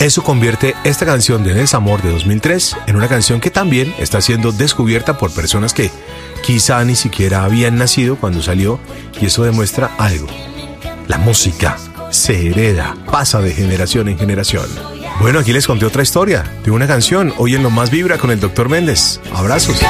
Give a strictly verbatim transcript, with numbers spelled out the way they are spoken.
Eso convierte esta canción de Desamor de dos mil tres en una canción que también está siendo descubierta por personas que quizá ni siquiera habían nacido cuando salió, y eso demuestra algo. La música se hereda, pasa de generación en generación. Bueno, aquí les conté otra historia de una canción, hoy en Lo Más Vibra con el doctor Méndez. Abrazos.